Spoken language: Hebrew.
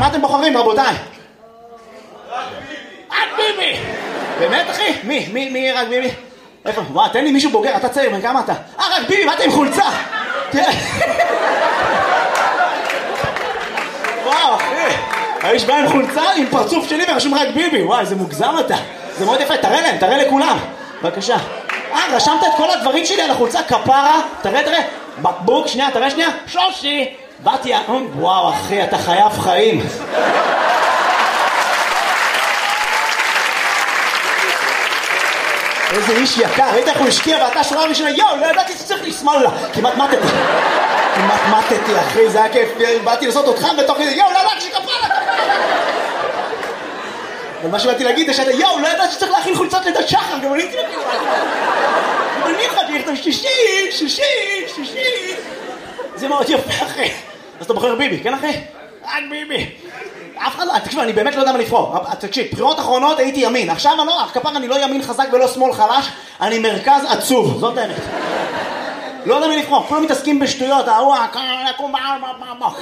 מה אתם בוחרים, רבותיי? רק ביבי! באמת, אחי? מי רק ביבי? איפה? וואו, תן לי מישהו בוגר, אתה צעיר, כמה אתה? רק ביבי, מה אתה עם חולצה? וואו, אחי, האיש בא עם חולצה עם פרצוף שלי ורשום רק ביבי. וואי, איזה מוגזם אתה. זה מאוד יפה, תראה להם, תראה לכולם. בבקשה. רשמת את כל הדברים שלי על החולצה, כפרה. תראה. בקבוק, שנייה, תראה שנייה. שושי. באתי, וואו, אחי, אתה חייב חיים. איזה איש יקר, ראית איך הוא השקיע ואתה שורה ראשונה, יואו, לא ידעתי שצריך לשמאל לה. כמעט מתתי, אחי, זה היה כיף. באתי לעשות אותך בתוך כזה, יואו, לא ידעתי שכפרה. אבל מה שבאתי להגיד זה שאתה, יואו, לא ידעתי שצריך להכין חולצות לידת שחר, גם אני הייתי להכין. אני יכולתי לכתוב שישי. זה מאוד יפה, אחי. אז אתה בוחר ביבי, כן, אחי? רק ביבי. אף אחד לא, תקשיב, אני באמת לא יודע מה לבחור. תקשיב, בחירות אחרונות הייתי ימין. עכשיו אני לא ימין חזק ולא שמאל חלש, אני מרכז עצוב, זאת האמת. לא יודע מה לבחור, כולם מתעסקים בשטויות,